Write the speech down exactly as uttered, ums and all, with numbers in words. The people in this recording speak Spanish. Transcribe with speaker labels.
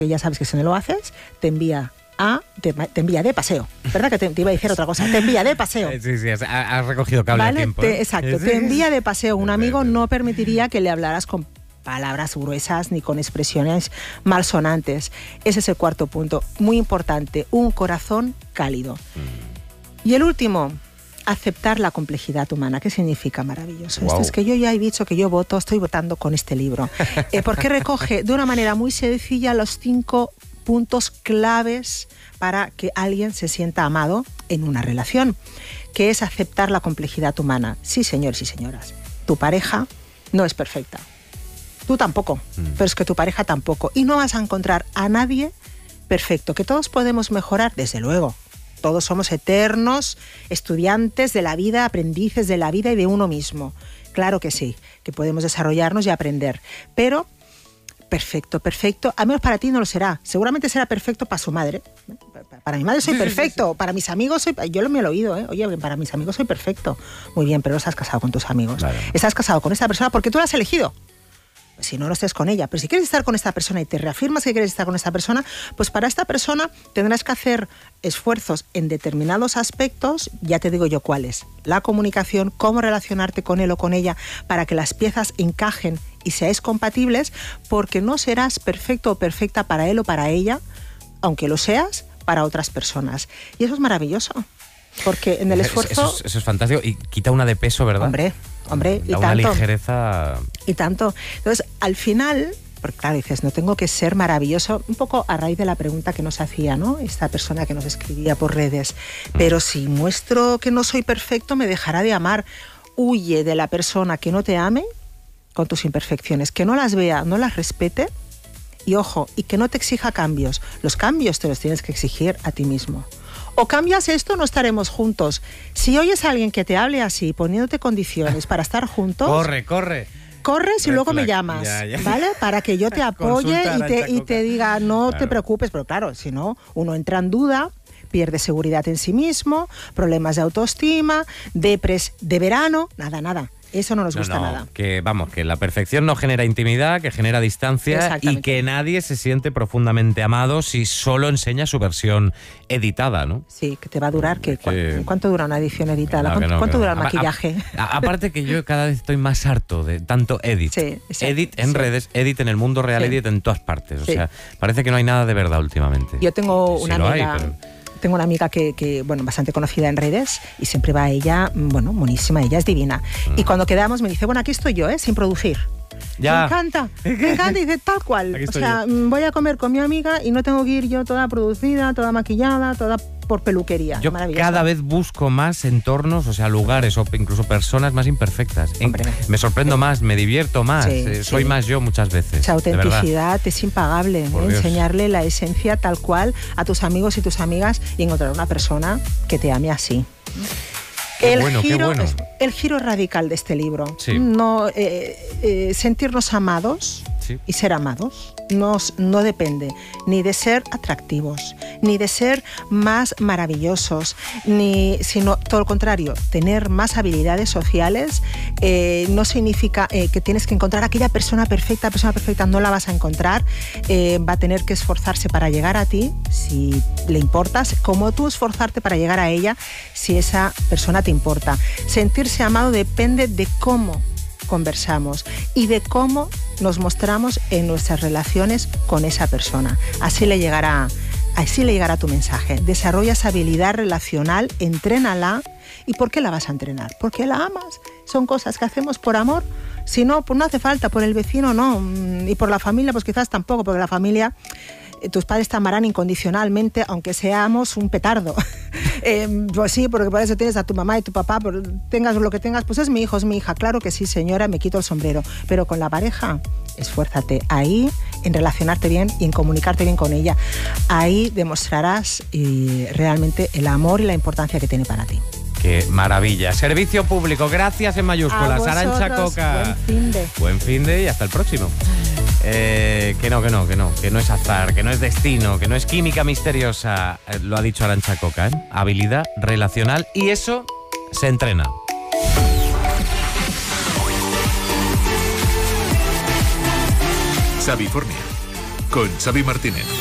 Speaker 1: ya sabes que si no lo haces, te envía a, te, te envía de paseo. ¿Verdad que te, te iba a decir otra cosa? Te envía de paseo.
Speaker 2: Sí, sí, has, has recogido cable
Speaker 1: ¿Vale?
Speaker 2: a tiempo.
Speaker 1: Te,
Speaker 2: ¿eh?
Speaker 1: exacto,
Speaker 2: Sí.
Speaker 1: te envía de paseo. Un amigo no permitiría que le hablaras con palabras gruesas ni con expresiones malsonantes. Ese es el cuarto punto, muy importante, un corazón cálido. Mm. Y el último, aceptar la complejidad humana. ¿Qué significa maravilloso?
Speaker 2: Wow.
Speaker 1: Esto es que yo ya he dicho que yo voto, estoy votando con este libro, eh, porque recoge de una manera muy sencilla los cinco puntos claves para que alguien se sienta amado en una relación, que es aceptar la complejidad humana. Sí, señores y señoras, tu pareja no es perfecta. Tú tampoco, mm. pero es que tu pareja tampoco. Y no vas a encontrar a nadie perfecto. Que todos podemos mejorar, desde luego. Todos somos eternos estudiantes de la vida, aprendices de la vida y de uno mismo. Claro que sí, que podemos desarrollarnos y aprender. Pero perfecto, perfecto, al menos para ti no lo será. Seguramente será perfecto para su madre. Para mi madre soy perfecto, para mis amigos soy... Yo me lo he oído, ¿eh? Oye, para mis amigos soy perfecto. Muy bien, pero no estás casado con tus amigos. Claro. Estás casado con esta persona porque tú la has elegido. Si no, no estés con ella. Pero si quieres estar con esta persona y te reafirmas que quieres estar con esta persona, pues para esta persona tendrás que hacer esfuerzos en determinados aspectos, ya te digo yo cuáles. La comunicación, cómo relacionarte con él o con ella para que las piezas encajen y seáis compatibles, porque no serás perfecto o perfecta para él o para ella, aunque lo seas para otras personas. Y eso es maravilloso. Porque en el esfuerzo...
Speaker 2: Eso es, eso es fantástico y quita una de peso, ¿verdad?
Speaker 1: Hombre, hombre,
Speaker 2: da
Speaker 1: y
Speaker 2: una
Speaker 1: tanto.
Speaker 2: ligereza...
Speaker 1: Y tanto. Entonces, al final, porque claro, dices, no tengo que ser maravilloso, un poco a raíz de la pregunta que nos hacía, ¿no? Esta persona que nos escribía por redes. Pero si muestro que no soy perfecto, me dejará de amar. Huye de la persona que no te ame con tus imperfecciones, que no las vea, no las respete. Y ojo, y que no te exija cambios. Los cambios te los tienes que exigir a ti mismo. O cambias esto, no estaremos juntos. Si oyes a alguien que te hable así, poniéndote condiciones para estar juntos...
Speaker 2: Corre, corre.
Speaker 1: Corres y luego me llamas,
Speaker 2: ya, ya.
Speaker 1: ¿vale? Para que yo te apoye y te, y te diga, no
Speaker 2: claro.
Speaker 1: te preocupes. Pero claro, si no, uno entra en duda, pierde seguridad en sí mismo, problemas de autoestima, depres de verano, nada, nada. Eso no nos gusta
Speaker 2: no, no,
Speaker 1: nada.
Speaker 2: Que vamos, que la perfección no genera intimidad, que genera distancia y que nadie se siente profundamente amado si solo enseña su versión editada, ¿no?
Speaker 1: Sí, que te va a durar. Que,
Speaker 2: que...
Speaker 1: ¿Cuánto dura una edición editada?
Speaker 2: No,
Speaker 1: ¿Cuánto,
Speaker 2: no,
Speaker 1: ¿cuánto dura el
Speaker 2: a,
Speaker 1: maquillaje?
Speaker 2: A, a, aparte que yo cada vez estoy más harto de tanto edit.
Speaker 1: Sí,
Speaker 2: edit en
Speaker 1: sí.
Speaker 2: redes, edit en el mundo real, sí. edit en todas partes. O sí. sea, parece que no hay nada de verdad últimamente.
Speaker 1: Yo tengo
Speaker 2: sí,
Speaker 1: una
Speaker 2: sí
Speaker 1: amiga...
Speaker 2: Hay, pero...
Speaker 1: Tengo una amiga que, que, bueno, bastante conocida en redes y siempre va a ella, bueno, monísima, ella es divina. Mm. Y cuando quedamos me dice, bueno, aquí estoy yo, ¿eh? Sin producir.
Speaker 2: Ya.
Speaker 1: Me encanta, me encanta, y dice tal cual. O sea, yo. voy a comer con mi amiga y no tengo que ir yo toda producida, toda maquillada, toda por peluquería.
Speaker 2: Yo cada vez busco más entornos, o sea, lugares o incluso personas más imperfectas.
Speaker 1: Hombre.
Speaker 2: Me sorprendo más, me divierto más,
Speaker 1: sí,
Speaker 2: eh, soy
Speaker 1: sí.
Speaker 2: más yo muchas veces.
Speaker 1: Esa autenticidad es impagable, ¿eh? Enseñarle la esencia tal cual a tus amigos y tus amigas y encontrar una persona que te ame así.
Speaker 2: Qué
Speaker 1: el,
Speaker 2: bueno,
Speaker 1: giro,
Speaker 2: qué bueno.
Speaker 1: es, el giro radical de este libro,
Speaker 2: sí.
Speaker 1: no eh, eh, sentirnos amados sí. y ser amados, no, no depende ni de ser atractivos, ni de ser más maravillosos, ni, sino todo lo contrario, tener más habilidades sociales eh, no significa eh, que tienes que encontrar a aquella persona perfecta, persona perfecta no la vas a encontrar, eh, va a tener que esforzarse para llegar a ti, si le importas, como tú esforzarte para llegar a ella, si esa persona te importa. Sentirse amado depende de cómo conversamos y de cómo nos mostramos en nuestras relaciones con esa persona. Así le llegará, así le llegará tu mensaje. Desarrolla esa habilidad relacional, entrénala. ¿Y por qué la vas a entrenar? Porque la amas. Son cosas que hacemos por amor. Si no, pues no hace falta. Por el vecino no. Y por la familia, pues quizás tampoco, porque la familia... tus padres te amarán incondicionalmente, aunque seamos un petardo. eh, pues sí, porque por eso tienes a tu mamá y tu papá, por, tengas lo que tengas, pues es mi hijo, es mi hija. Claro que sí, señora, me quito el sombrero. Pero con la pareja, esfuérzate ahí en relacionarte bien y en comunicarte bien con ella. Ahí demostrarás eh, realmente el amor y la importancia que tiene para ti.
Speaker 2: ¡Qué maravilla! Servicio público, gracias en mayúsculas. Arantxa Coca.
Speaker 1: Buen fin de.
Speaker 2: Buen fin de y hasta el próximo. Eh, que no, que no, que no, que no es azar, que no es destino, que no es química misteriosa, eh, lo ha dicho Arantxa Coca, ¿eh? Habilidad relacional y eso se entrena.
Speaker 3: Sabifornia. con Xavi Martínez.